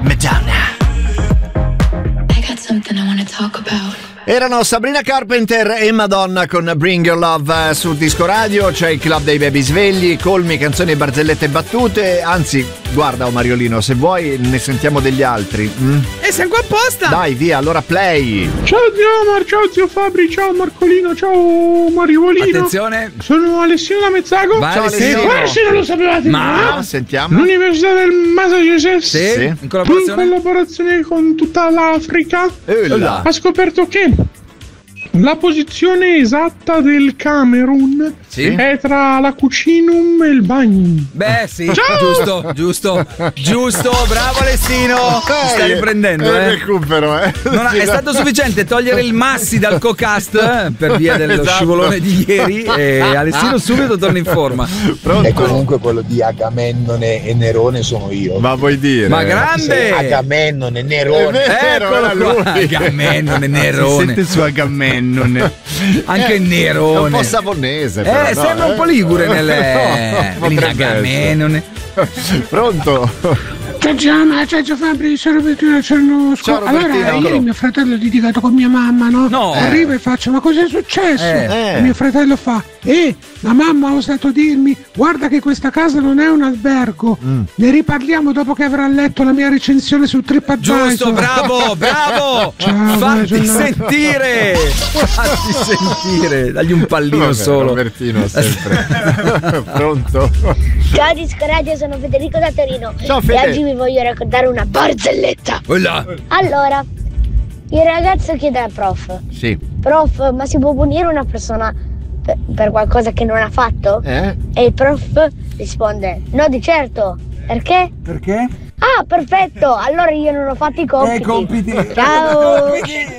Madonna. I got something I want to talk about. Erano Sabrina Carpenter e Madonna con Bring Your Love su Disco Radio. C'è il Club dei Baby Svegli, colmi, canzoni, barzellette e battute. Anzi, guarda, Mariolino, se vuoi ne sentiamo degli altri. E siamo qua apposta. Dai, via, allora play. Ciao zio Omar, ciao zio Fabri, ciao Marcolino, ciao Mariolino. Attenzione. Sono Alessio da Mezzago. Vai, Ciao, Alessio. Se non lo sapevate, Ma sentiamo. l'Università del Massachusetts, Sì. In in collaborazione. collaborazione con tutta l'Africa, Là. ha scoperto che la posizione esatta del Camerun Sì. è tra la cucinum e il bagno. Beh, sì, giusto, bravo Alessino. Ti stai riprendendo, Recupero, Non è stato sufficiente togliere il Massi dal co-cast per via dello Esatto. scivolone di ieri e Alessino subito torna in forma. Pronto? E comunque quello di Agamennone e Nerone sono io. Ma vuoi dire? Ma grande! Agamennone, Nerone. Era Eccolo qua, lui. Agamennone, Nerone. su Agamennone. Anche Nerone. È un po' savonnese, però, no? sembra un po' ligure nelle No, potrebbe Agamennone. Ciao Gianna, ciao Fabri, sono Robertino. Ciao, Allora, Robertino. ieri mio fratello ha litigato con mia mamma, no? No. Arrivo e faccio, ma cos'è successo? Eh. E mio fratello fa, la mamma ha osato dirmi, guarda che questa casa non è un albergo. Ne riparliamo dopo che avrà letto la mia recensione su TripAdvisor. Giusto, bravo. Ciao, Fatti buona giornata. sentire. Dagli un pallino Vabbè, solo. Robertino sempre. Pronto? Ciao Disco Radio, sono Federico da Torino. Ciao, E Fede. oggi vi voglio raccontare una barzelletta. Là. Allora, il ragazzo chiede al prof: Sì. Prof, ma si può punire una persona per qualcosa che non ha fatto? Eh? E il prof risponde: no, di certo. Perché? Perché? Ah, perfetto, allora io non ho fatto i compiti. compiti. Ciao.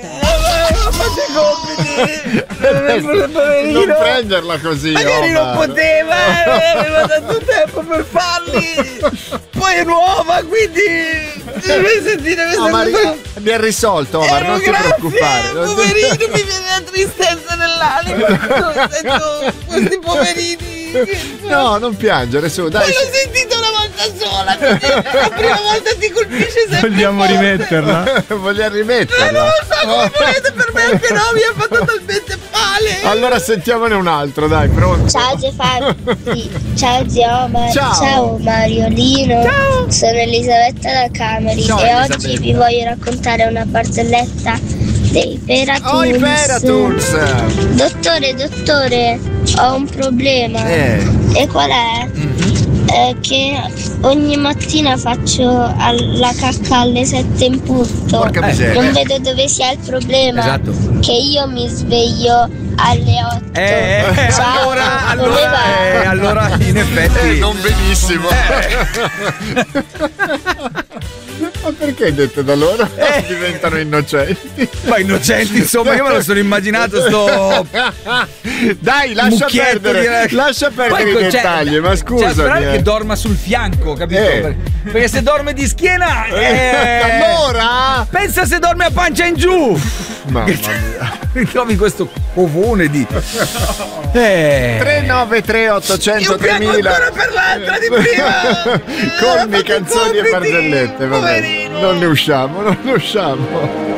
Non prenderla così. Magari non Omar. poteva, aveva tanto tempo per farli. Poi è nuova, quindi devi sentire questa No, ma cosa. abbiamo risolto, Omar, non ti Grazie, preoccupare. poverino, mi viene la tristezza nell'anima. Sento questi poverini. No, non piangere, su, dai. Poi l'ho sentita una volta sola, quindi la prima volta ti colpisce sempre. Vogliamo forte. rimetterla? Vogliamo Non rimetterla. lo so come volete, per me anche no, mi ha fatto talmente male. Allora sentiamone un altro, dai, pronto? Ciao zio Fabri, ciao zio Omar, Ciao. Mariolino, sono Elisabetta da Cameri Ciao, e Elisabetta. oggi vi voglio raccontare una barzelletta dei Peratunes. Oh, i Peratunes! Dottore, ho un problema. E qual è? È che ogni mattina faccio la cacca alle 7 in punto. Porca miseria. Non vedo dove sia il problema. Esatto. Che io mi sveglio alle 8. Ciao, come va? Allora in effetti Non benissimo. Ma perché hai detto da loro? Diventano innocenti. ma innocenti, insomma, io me lo sono immaginato sto Dai, lascia mucchietto perdere. di- Lascia perdere Poi, i cioè, dettagli, ma cioè, scusami. sperare che dorma sul fianco, capito? Perché se dorme di schiena Allora? pensa se dorme a pancia in giù. Mamma mia. Ritrovi questo covone di 393 800 Io piango 3000. ancora per l'altra di prima. Colmi, Fatto i canzoni e compiti, barzellette, vabbè. poverino. Non ne usciamo.